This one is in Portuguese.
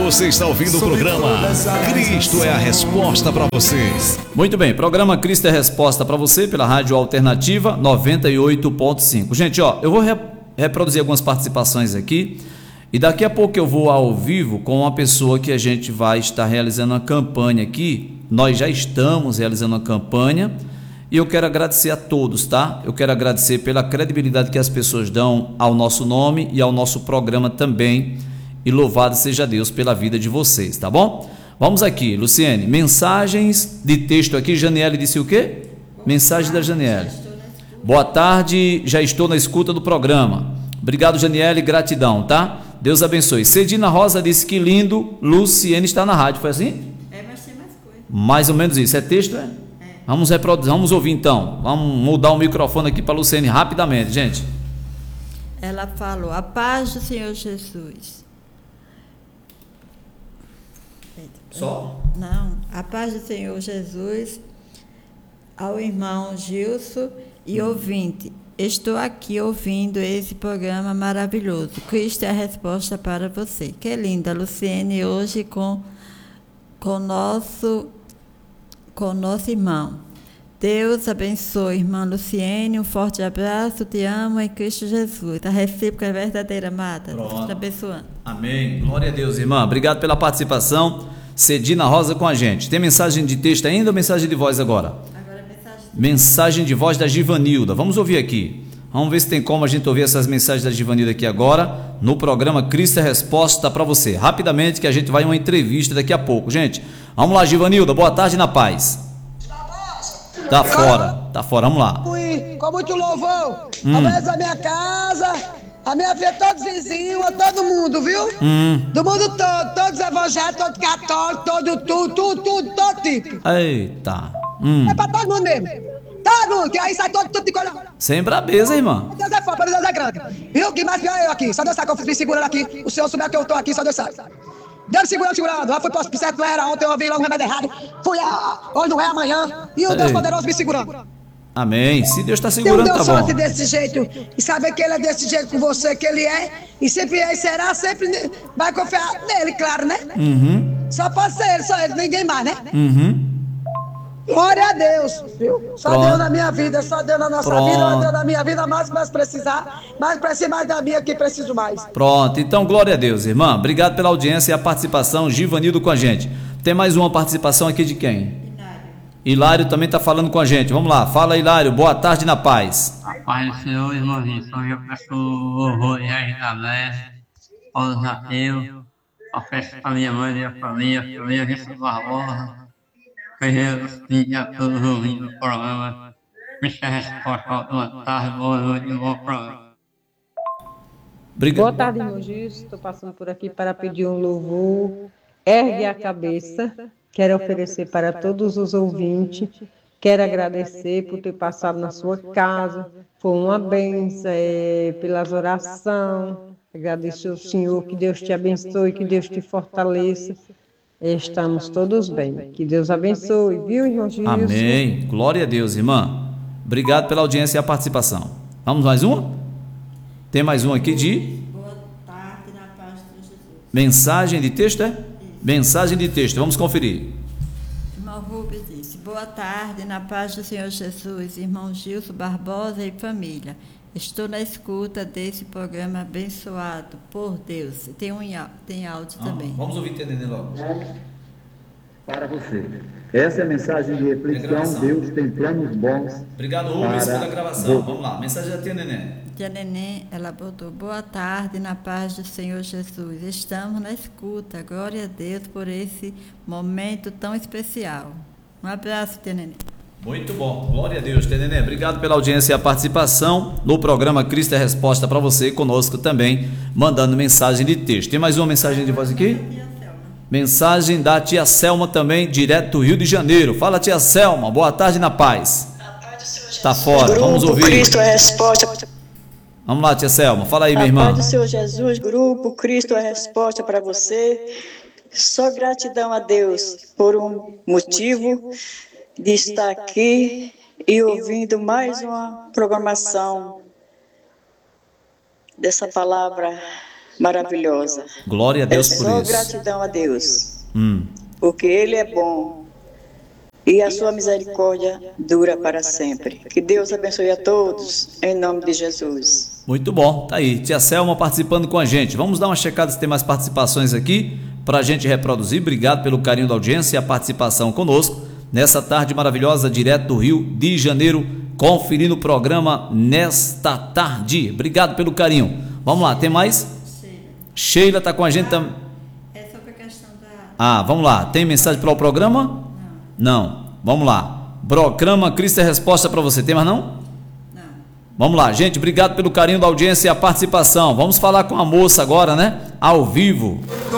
Você está ouvindo o programa Cristo é a Resposta para você. Muito bem, programa Cristo é a Resposta para você pela Rádio Alternativa 98.5. Gente, eu vou reproduzir algumas participações aqui e daqui a pouco eu vou ao vivo com uma pessoa que a gente vai estar realizando uma campanha aqui. Nós já estamos realizando uma campanha e eu quero agradecer a todos, tá? Eu quero agradecer pela credibilidade que as pessoas dão ao nosso nome e ao nosso programa também. E louvado seja Deus pela vida de vocês, tá bom? Vamos aqui, Luciene, mensagens de texto aqui. Janiele disse o quê? Mensagem da Janiele. Boa tarde, já estou na escuta do programa. Obrigado, Janiele, gratidão, tá? Deus abençoe. Cedina Rosa disse que lindo, Luciene está na rádio, foi assim? Mas tem mais coisa. Mais ou menos isso, é texto, é? Vamos reproduzir, vamos ouvir então. Vamos mudar o microfone aqui para Luciene rapidamente, gente. Ela falou, a paz do Senhor Jesus. Só? Não, a paz do Senhor Jesus ao irmão Gilson e ouvinte. Estou aqui ouvindo esse programa maravilhoso. Cristo é a resposta para você. Que linda, Luciene, hoje com nosso irmão. Deus abençoe, irmã Luciene, um forte abraço, te amo em Cristo Jesus. A recíproca é verdadeira, amada. Deus te abençoando. Amém. Glória a Deus, irmã. Obrigado pela participação. Cedina Rosa com a gente. Tem mensagem de texto ainda ou mensagem de voz agora? Agora mensagem de voz da Givanilda. Vamos ouvir aqui. Vamos ver se tem como a gente ouvir essas mensagens da Givanilda aqui agora, no programa Cristo é Resposta para você. Rapidamente, que a gente vai em uma entrevista daqui a pouco. Gente, vamos lá, Givanilda. Boa tarde na paz. Tá fora, vamos lá. Com muito louvor, talvez a minha casa, a minha filha, todos os vizinhos, todo mundo, viu? Do mundo todo, todos evangélicos, todos católicos, tudo, todo tipo. Eita. É pra todo mundo mesmo. Todo mundo, que aí sai tudo de coisa. Sem brabeza, irmã. Deus é forte, Deus é grande. Viu? Que mais pior é eu aqui, só Deus sabe que eu me segurando aqui. O senhor souber que eu tô aqui, só Deus sabe. Deus segurando. Já fui pro certo, não era ontem, eu vi lá um remédio errado. Hoje não é amanhã. E o Deus poderoso me segurando. Amém. Se Deus está segurando, tá bom. Tem um Deus forte desse jeito. E saber que Ele é desse jeito com você, que Ele é. E sempre é e será, sempre vai confiar nele, claro, né? Só pode ser Ele, só Ele, ninguém mais, né? Glória a Deus, viu? Só Deus na minha vida, só Deus na nossa vida, só Deus na minha vida, mais precisar, mais da minha que preciso mais. Pronto, então glória a Deus, irmã. Obrigado pela audiência e a participação, Givanildo com a gente. Tem mais uma participação aqui de quem? Hilário também está falando com a gente. Vamos lá, fala Hilário, boa tarde na paz. A paz do Senhor, irmãozinho. Eu peço louvor e agradece aos ateus, a festa para minha mãe e a família Gilson Barbosa. Jesus, e a todos ouvindo o programa. Cristo é a Resposta. Boa tarde, boa noite, bom programa. Obrigado. Boa tarde, irmão Gilson. Estou passando por aqui para pedir um louvor. Ergue a cabeça. Quero oferecer para todos os ouvintes. Quero agradecer por ter passado na sua casa. Foi uma bênção pelas orações. Agradeço ao Senhor. Que Deus te abençoe, que Deus te fortaleça. Estamos todos bem. Que Deus abençoe, viu, irmão Gilson? Amém. Glória a Deus, irmã. Obrigado pela audiência e a participação. Vamos mais uma? Tem mais um aqui de... Boa tarde na paz de Jesus. Mensagem de texto, é? Mensagem de texto. Vamos conferir. Irmão Rubens disse, boa tarde na paz do Senhor Jesus, irmão Gilson Barbosa e família. Estou na escuta desse programa abençoado por Deus. Tem áudio também. Vamos ouvir entender logo. Para você. Essa é a mensagem de reflexão. Deus tem planos bons. Obrigado, Rubens, pela gravação. Vamos lá. Mensagem da tia Neném. Tia Neném, ela botou, boa tarde na paz do Senhor Jesus. Estamos na escuta. Glória a Deus por esse momento tão especial. Um abraço, tia Neném. Muito bom, glória a Deus, Nenê. Obrigado pela audiência e a participação no programa Cristo é Resposta para você, conosco também, mandando mensagem de texto. Tem mais uma mensagem de voz aqui? Mensagem da tia Selma também, direto do Rio de Janeiro. Fala, tia Selma, boa tarde na paz. Está fora, vamos ouvir. Cristo é Resposta. Vamos lá, tia Selma, fala aí, minha irmã. A paz do Senhor Jesus, grupo Cristo é Resposta para você. Só gratidão a Deus por um motivo de estar aqui e ouvindo mais uma programação dessa palavra maravilhosa. Glória a Deus É por só isso. gratidão a Deus, porque Ele é bom e a sua misericórdia dura para sempre. Que Deus abençoe a todos, em nome de Jesus. Muito bom, tá aí, tia Selma participando com a gente. Vamos dar uma checada se tem mais participações aqui para a gente reproduzir. Obrigado pelo carinho da audiência e a participação conosco nessa tarde maravilhosa, direto do Rio de Janeiro, conferindo o programa nesta tarde. Obrigado pelo carinho. Vamos lá, tem mais? Sheila está com a gente também. É sobre a questão da... Vamos lá, tem mensagem para o programa? Não. Vamos lá. Programa Cristo é Resposta para você. Tem mais não? Vamos lá, gente, obrigado pelo carinho da audiência e a participação. Vamos falar com a moça agora, né? Ao vivo.